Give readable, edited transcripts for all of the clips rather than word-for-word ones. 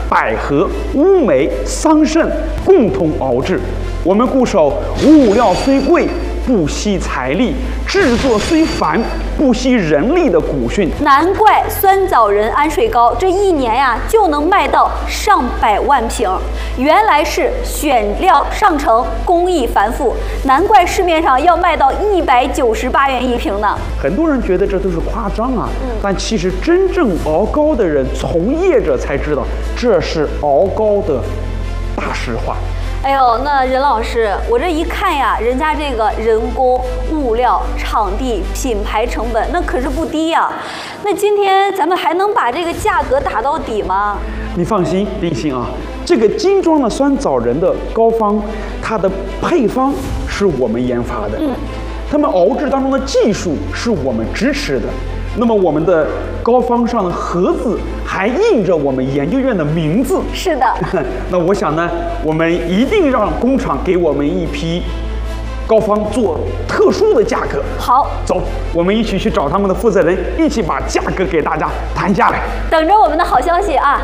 百合、乌梅、桑葚共同熬制。我们固守物料虽贵，不惜财力；制作虽繁，不惜人力的古训。 难怪酸枣仁安睡糕这一年呀就能卖到上百万瓶，原来是选料上乘，工艺繁复，难怪市面上要卖到198元一瓶呢。 很多人觉得这都是夸张啊，但其实真正熬糕的人，从业者才知道，这是熬糕的大实话。 哎呦，那任老师，我这一看呀，人家这个人工、物料、场地、品牌成本，那可是不低呀。那今天咱们还能把这个价格打到底吗？ 你放心，林欣啊，这个精装的酸枣仁的膏方，它的配方是我们研发的，他们熬制当中的技术是我们支持的。那么我们的膏方上的盒子还印着我们研究院的名字。 是的。 那我想呢，我们一定让工厂给我们一批膏方做特殊的价格。 好， 走，我们一起去找他们的负责人，一起把价格给大家谈下来。 等着我们的好消息啊！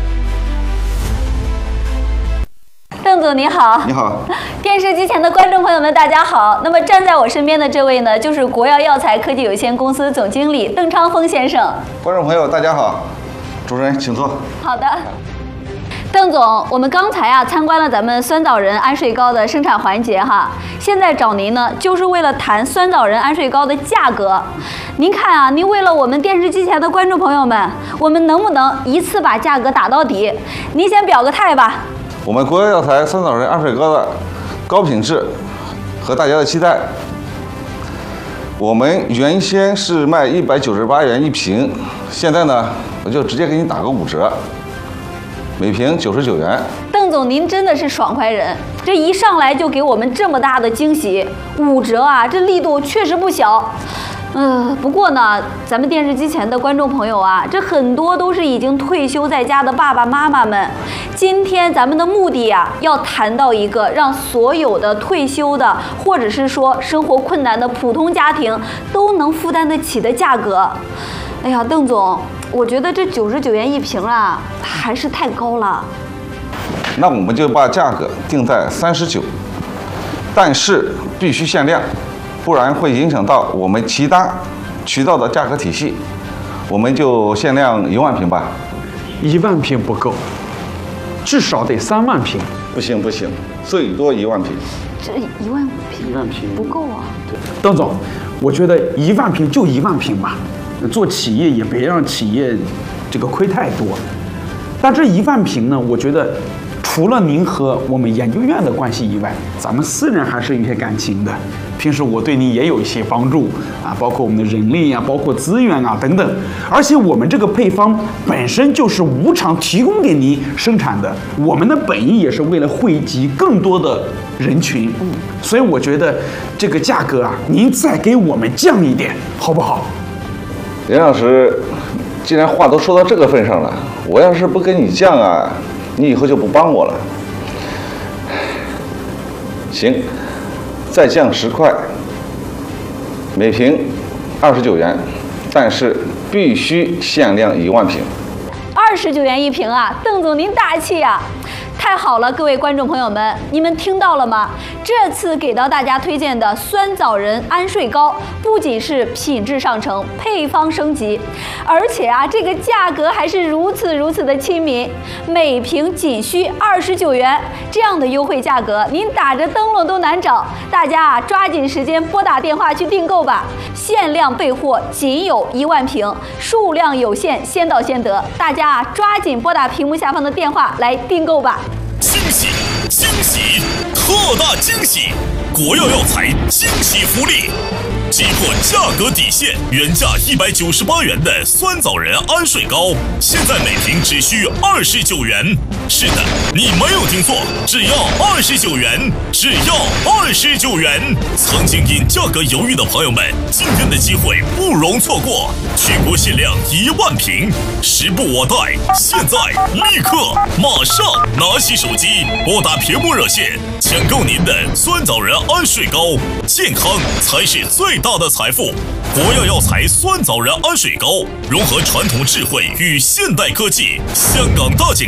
邓总你好。 你好。 电视机前的观众朋友们，大家好。那么站在我身边的这位呢，就是国药药材科技有限公司总经理邓昌峰先生。 观众朋友，大家好。主持人，请坐。 好的。邓总，我们刚才啊参观了咱们酸枣仁安睡糕的生产环节哈，现在找您呢，就是为了谈酸枣仁安睡糕的价格。您看啊，您为了我们电视机前的观众朋友们，我们能不能一次把价格打到底？您先表个态吧。 我们国药药材酸枣仁安睡糕的高品质和大家的期待，我们原先是卖198元一瓶，现在呢，我就直接给你打个5折，每瓶99元。 邓总，您真的是爽快人，这一上来就给我们这么大的惊喜，5折啊，这力度确实不小。不过呢，咱们电视机前的观众朋友啊，这很多都是已经退休在家的爸爸妈妈们。今天咱们的目的呀，要谈到一个让所有的退休的，或者是说生活困难的普通家庭都能负担得起的价格。哎呀，邓总，我觉得这99元一瓶啊，还是太高了。 那我们就把价格定在39，但是必须限量。不然会影响到我们其他渠道的价格体系，我们就限量1万瓶吧。 1万瓶不够，至少得3万瓶。 不行，最多1万瓶。 这1万瓶 ，1万瓶不够啊。 邓总，我觉得1万瓶就1万瓶吧，做企业也别让企业这个亏太多。但这1万瓶呢，我觉得除了您和我们研究院的关系以外，咱们私人还是有些感情的。平时我对你也有一些帮助啊，包括我们的人力啊，包括资源啊等等。而且我们这个配方本身就是无偿提供给您生产的，我们的本意也是为了惠及更多的人群。所以我觉得这个价格啊，您再给我们降一点，好不好？ 任老师，既然话都说到这个份上了，我要是不跟你降啊，你以后就不帮我了。行，再降10块，每瓶29元，但是必须限量1万瓶。 29元一瓶啊，邓总您大气啊！太好了，各位观众朋友们，你们听到了吗？这次给到大家推荐的酸枣仁安睡糕，不仅是品质上乘，配方升级，而且啊，这个价格还是如此的亲民，每瓶仅需29元，这样的优惠价格，您打着灯笼都难找。大家啊，抓紧时间拨打电话去订购吧，限量备货，仅有1万瓶，数量有限，先到先得。大家啊，抓紧拨打屏幕下方的电话来订购吧。 惊喜！惊喜！特大惊喜！国药药材惊喜福利！击破价格底线，原价198元的酸枣仁安睡糕，现在每瓶只需29元。是的，你没有听错，只要29元，只要29元。曾经因价格犹豫的朋友们，今天的机会不容错过，全国限量1万瓶，时不我待，现在立刻马上拿起手机拨打屏幕热线，抢购您的酸枣仁安睡糕。健康才是最大的财富。国药药材酸枣仁安睡糕融合传统智慧与现代科技，香港大景